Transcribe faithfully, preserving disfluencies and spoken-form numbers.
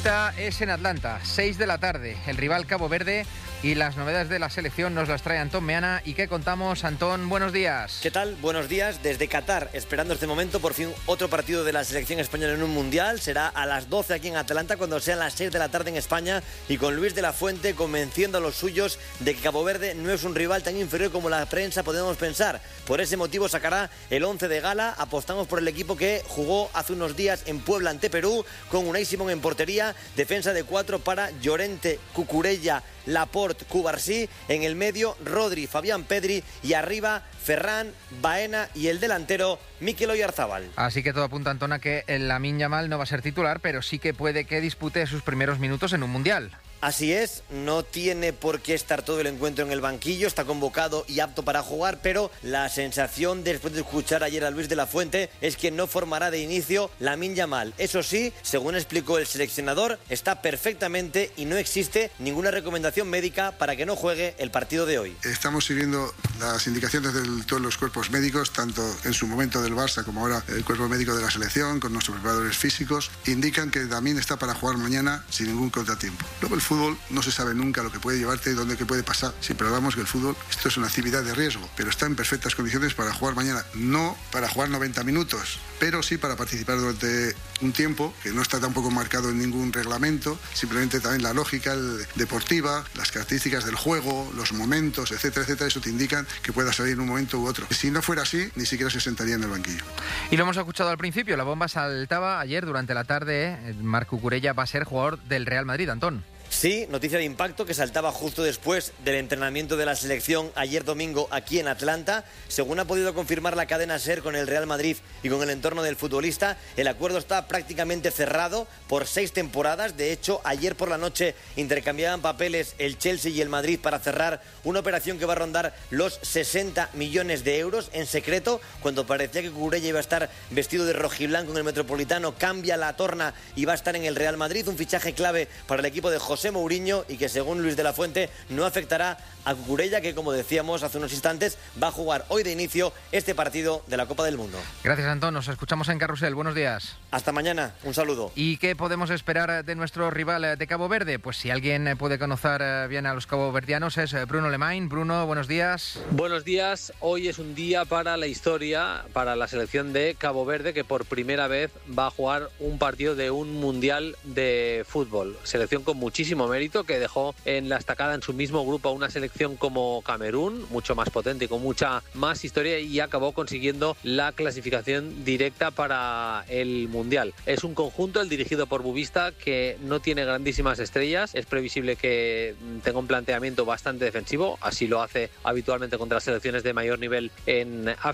cita es en Atlanta, seis de la tarde, el rival Cabo Verde, y las novedades de la selección nos las trae Antón Meana. ¿Y qué contamos, Antón? Buenos días. ¿Qué tal? Buenos días. Desde Qatar, esperando este momento, por fin otro partido de la selección española en un mundial. Será a las doce aquí en Atlanta, cuando sean las seis de la tarde en España, y con Luis de la Fuente convenciendo a los suyos de que Cabo Verde no es un rival tan inferior como la prensa podemos pensar. Por ese motivo sacará el once de gala. Apostamos por el equipo que jugó hace unos días en Puebla ante Perú, con Unai Simón en portería, defensa de cuatro para Llorente, Cucurella, Laporte, Cubarsí, en el medio Rodri, Fabián Pedri, y arriba Ferran, Baena y el delantero Mikel Oyarzabal. Así que todo apunta, Antón, a que Lamine Yamal no va a ser titular, pero sí que puede que dispute sus primeros minutos en un mundial. Así es, no tiene por qué estar todo el encuentro en el banquillo, está convocado y apto para jugar, pero la sensación después de escuchar ayer a Luis de la Fuente es que no formará de inicio Lamine Yamal. Eso sí, según explicó el seleccionador, está perfectamente y no existe ninguna recomendación médica para que no juegue el partido de hoy. Estamos siguiendo las indicaciones de todos los cuerpos médicos, tanto en su momento del Barça como ahora el cuerpo médico de la selección, con nuestros preparadores físicos, indican que Lamine está para jugar mañana sin ningún contratiempo. Luego el fútbol no se sabe nunca lo que puede llevarte y dónde que puede pasar. Siempre hablamos que el fútbol, esto es una actividad de riesgo, pero está en perfectas condiciones para jugar mañana. No para jugar noventa minutos, pero sí para participar durante un tiempo que no está tampoco marcado en ningún reglamento, simplemente también la lógica el, deportiva, las características del juego, los momentos, etcétera, etcétera, eso te indican que pueda salir en un momento u otro. Si no fuera así, ni siquiera se sentaría en el banquillo. Y lo hemos escuchado al principio, la bomba saltaba ayer durante la tarde. ¿eh? Marc Cucurella va a ser jugador del Real Madrid, Antón. Sí, noticia de impacto que saltaba justo después del entrenamiento de la selección ayer domingo aquí en Atlanta. Según ha podido confirmar la cadena SER con el Real Madrid y con el entorno del futbolista, el acuerdo está prácticamente cerrado por seis temporadas. De hecho, ayer por la noche intercambiaban papeles el Chelsea y el Madrid para cerrar una operación que va a rondar los sesenta millones de euros. En secreto, cuando parecía que Cucurella iba a estar vestido de rojiblanco en el Metropolitano, cambia la torna y va a estar en el Real Madrid. Un fichaje clave para el equipo de José Mourinho, y que según Luis de la Fuente no afectará a Cucurella, que como decíamos hace unos instantes va a jugar hoy de inicio este partido de la Copa del Mundo. Gracias, Antón, nos escuchamos en Carrusel. Buenos días. Hasta mañana, un saludo. ¿Y qué podemos esperar de nuestro rival de Cabo Verde? Pues si alguien puede conocer bien a los caboverdianos es Bruno Lemain. Bruno, buenos días. Buenos días. Hoy es un día para la historia, para la selección de Cabo Verde, que por primera vez va a jugar un partido de un mundial de fútbol. Selección con muchísimo mérito, que dejó en la estacada en su mismo grupo a una selección como Camerún, mucho más potente y con mucha más historia, y acabó consiguiendo la clasificación directa para el mundial. Es un conjunto, el dirigido por Bubista, que no tiene grandísimas estrellas. Es previsible que tenga un planteamiento bastante defensivo, así lo hace habitualmente contra las selecciones de mayor nivel en África.